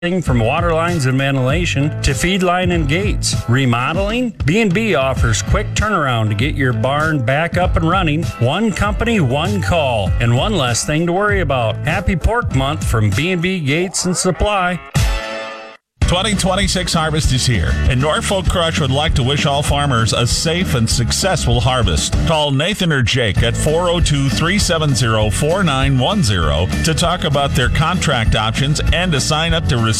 From water lines and ventilation to feed line and gates. Remodeling? B&B offers quick turnaround to get your barn back up and running. One company, one call, and one less thing to worry about. Happy Pork Month from B&B Gates and Supply. 2026 harvest is here, and Norfolk Crush would like to wish all farmers a safe and successful harvest. Call Nathan or Jake at 402-370-4910 to talk about their contract options and to sign up to receive